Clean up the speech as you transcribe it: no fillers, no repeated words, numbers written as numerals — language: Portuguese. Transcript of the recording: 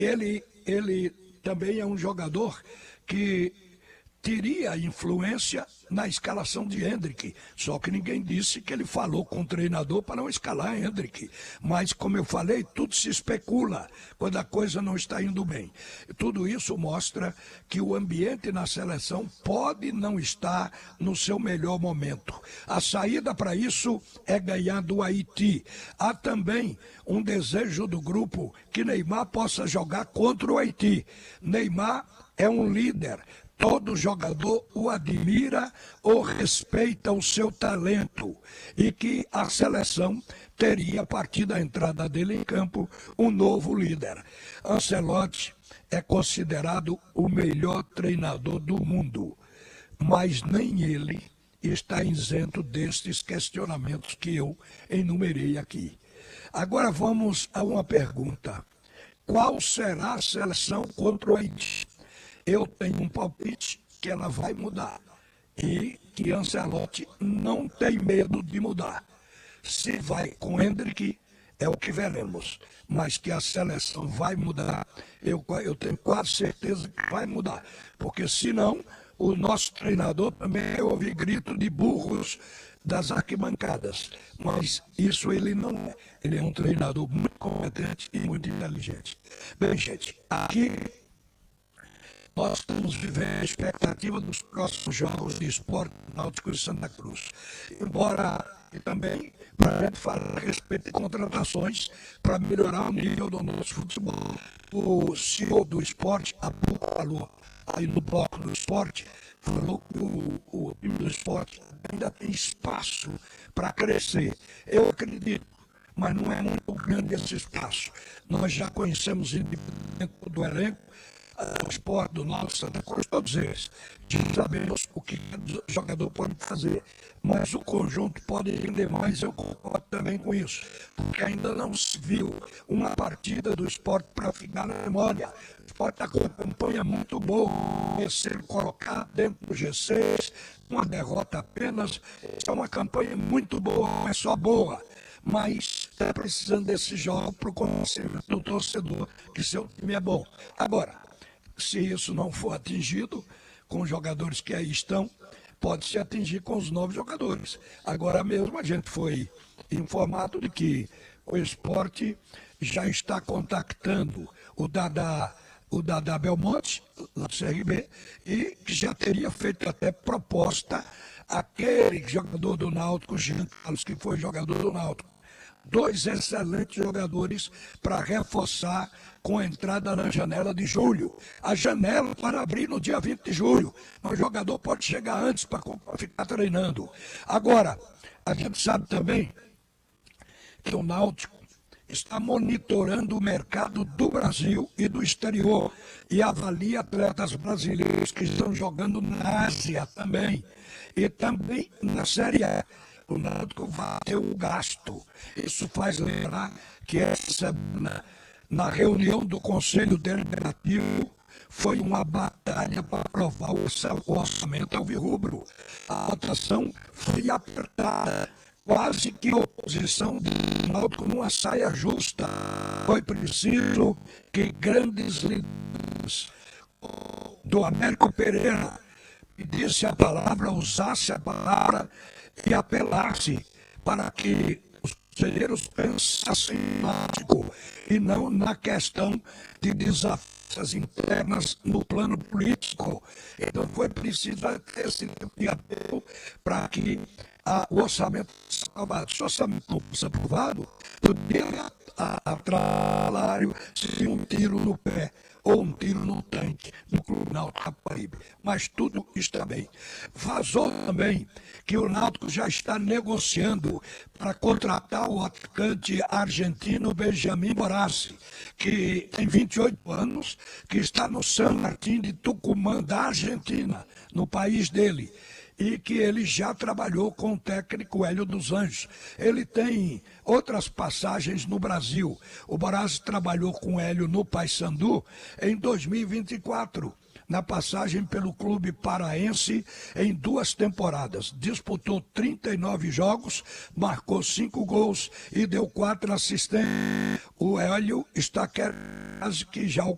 Ele também é um jogador que teria influência na escalação de Endrick, só que ninguém disse que ele falou com o treinador para não escalar Endrick. Mas, como eu falei, tudo se especula quando a coisa não está indo bem. Tudo isso mostra que o ambiente na seleção pode não estar no seu melhor momento. A saída para isso é ganhar do Haiti. Há também um desejo do grupo que Neymar possa jogar contra o Haiti. Neymar é um líder. Todo jogador o admira ou respeita o seu talento e que a seleção teria, a partir da entrada dele em campo, um novo líder. Ancelotti é considerado o melhor treinador do mundo, mas nem ele está isento destes questionamentos que eu enumerei aqui. Agora vamos a uma pergunta. Qual será a seleção contra o Haiti? Eu tenho um palpite que ela vai mudar e que Ancelotti não tem medo de mudar. Se vai com Endrick, é o que veremos, mas que a seleção vai mudar, eu tenho quase certeza que vai mudar, porque senão o nosso treinador também vai ouvir grito de burros das arquibancadas, mas isso ele não é. Ele é um treinador muito competente e muito inteligente. Bem, gente, aqui nós estamos vivendo a expectativa dos próximos jogos de Sport, Náutico e Santa Cruz. Embora e também para a gente falar a respeito de contratações para melhorar o nível do nosso futebol. O CEO do esporte, há pouco falou aí no bloco do esporte, falou que o time do esporte ainda tem espaço para crescer. Eu acredito, mas não é muito grande esse espaço. Nós já conhecemos dentro do elenco, o esporte do nosso Santa Cruz, todos eles. Já sabemos o que o jogador pode fazer. Mas o conjunto pode render mais, eu concordo também com isso. Porque ainda não se viu uma partida do esporte para ficar na memória. O esporte está com uma campanha muito boa, ser colocado dentro do G6, uma derrota apenas. É uma campanha muito boa, não é só boa. Mas está precisando desse jogo para o conhecimento do torcedor, que seu time é bom. Agora, se isso não for atingido com os jogadores que aí estão, pode se atingir com os novos jogadores. Agora mesmo a gente foi informado de que o esporte já está contactando o Dada Belmonte, lá do CRB, e que já teria feito até proposta àquele jogador do Náutico, Jean Carlos, que foi jogador do Náutico. Dois excelentes jogadores para reforçar com a entrada na janela de julho. A janela para abrir no dia 20 de julho. Mas o jogador pode chegar antes para ficar treinando. Agora, a gente sabe também que o Náutico está monitorando o mercado do Brasil e do exterior e avalia atletas brasileiros que estão jogando na Ásia também. E também na Série A. O Náutico vai ter um gasto. Isso faz lembrar que essa semana, na reunião do Conselho Deliberativo, foi uma batalha para aprovar o orçamento alvirrubro. A votação foi apertada, quase que oposição do Náutico numa saia justa. Foi preciso que grandes líderes do Américo Pereira pedisse a palavra, usasse a palavra e apelasse para que os conselheiros pensassem no Náutico e não na questão de desafios internas no plano político. Então foi preciso esse tipo de apelo para que o orçamento fosse aprovado. Se o orçamento não fosse aprovado, poderia atralário se um tiro no pé ou um tiro no tanque no Clube Náutico Caparibe. Mas tudo está bem. Vazou também que o Náutico já está negociando para contratar o atacante argentino Benjamin Borassi, que tem 28 anos, que está no San Martín de Tucumã, da Argentina, no país dele. E que ele já trabalhou com o técnico Hélio dos Anjos. Ele tem outras passagens no Brasil. O Borassi trabalhou com Hélio no Paysandu em 2024, na passagem pelo clube paraense em 2 temporadas. Disputou 39 jogos, marcou 5 gols e deu 4 assistências. O Hélio está quase que já o